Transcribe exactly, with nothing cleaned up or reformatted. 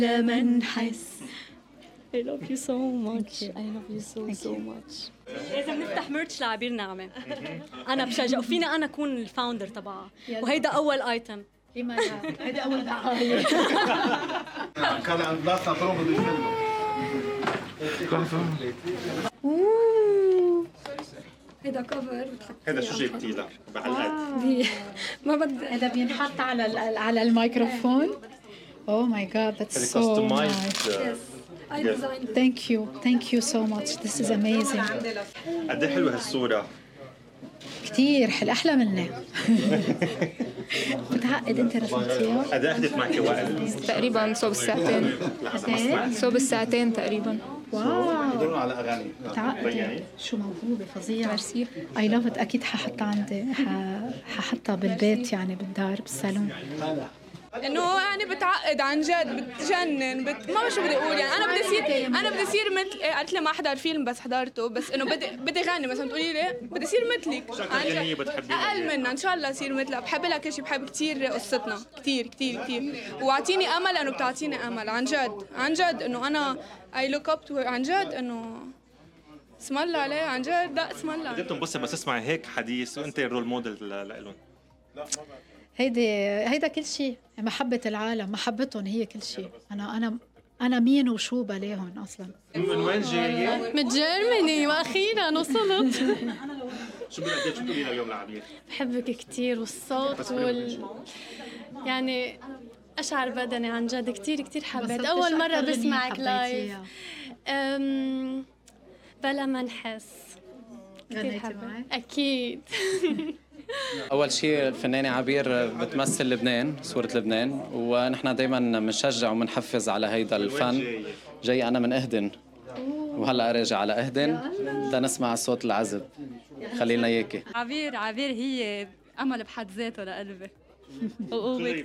لما نحس. I love you so much. I love you so so much. لازم نفتح ميرتش لعبير نعمة. أنا بشجع وفينا أنا أكون الفاوندر تبعها وهيدا أول ايتم. لما لا هيدا أول دعاية. كان عند لاصة تروح بالفيلم. هيدا كفر. هذا شو جبتي لك بعلقت؟ ما بدي. هذا بينحط على ال- على الميكروفون. Oh my God, that's هذا so كاستمايزد. nice. I designed. Thank you, thank you so much. This is amazing. قد ايه حلوه هالصوره. كتير حلو، أحلى مني. بتعقد أنت رسمتيها؟ قد ايه اخذت معك وقت؟ تقريبا صوب الساعتين. صوب الساعتين تقريبا. واو يدورون على اغاني. تعقد، شو موهوبة فظيعة. ميرسي. I love it. أكيد ححطها عندي، ح- ححطها بالبيت يعني بالدار بالصالون. انه يعني بتعقد عن جد، بتجنن، بت... ما شو بدي اقول يعني. انا بدي اصير انا بدي اصير مثل إيه، قلت لي ما احضر فيلم بس حضرته، بس انه بدي بدي غني مثلا تقولي لي بدي اصير مثلك عن أغنية جد. بتحبيها؟ اقل منها ان شاء الله اصير مثلها. بحب لها كل شيء، بحب كثير قصتنا كثير كثير كثير، واعطيني امل لانه بتعطيني امل عن جد عن جد انه انا اي لوك اب تو عن جد انه اسم الله عليه عن جد. لا اسم الله. جبت انبسط بس تسمعي هيك حديث وانت الرول موديل لهم. هيدي هيدا كل شيء، محبة العالم، محبتهم هي كل شيء. أنا أنا أنا مين وشو بلاهم أصلا. من وين جايه؟ من جيرماني وأخيرا وصلت. شو بدك شو تقولي لها اليوم لعبير؟ بحبك كتير والصوت وال يعني أشعر بدني عن جد كتير كتير حبيت. انبسطتش أول مرة أكتر أغنية بسمعك لايف. حبيتيها؟ أم... بلا ما نحس. كتير غنيتي حبيت. معي؟ أكيد. أول شيء الفنانة عبير بتمثل لبنان، صورة لبنان، ونحن دايما بنشجع وبنحفز على هيدا الفن. جاي أنا من أهدن وهلا راجع على أهدن تنسمع صوت العزب. خلينا إياكي. عبير عبير هي أمل بحد ذاته لقلبي وقوة